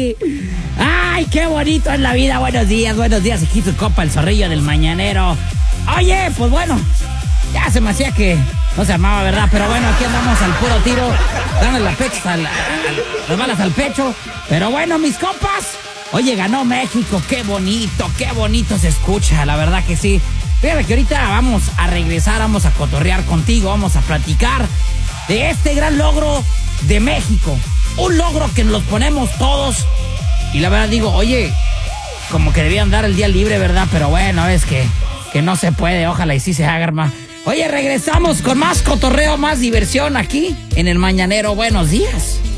Ay, qué bonito es la vida. Buenos días, aquí tu copa, el zorrillo del mañanero. Oye, pues bueno, ya se me hacía que no se armaba, ¿verdad? Pero bueno, aquí andamos al puro tiro, dando las balas al pecho. Pero bueno, mis compas, oye, ganó México. Qué bonito se escucha, la verdad que sí. Fíjate que ahorita vamos a regresar, vamos a cotorrear contigo, vamos a platicar de este gran logro de México. Un logro que nos ponemos todos. Y la verdad digo, oye, como que debían dar el día libre, ¿verdad? Pero bueno, es que no se puede, ojalá y sí se haga, hermano. Oye, regresamos con más cotorreo, más diversión aquí en el Mañanero. Buenos días.